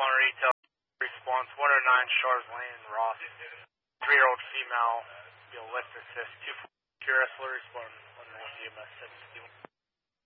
on retail response 109 Shores Lane, Ross. 3-year-old female, lift assist 2 Curious will respond on EMS 761.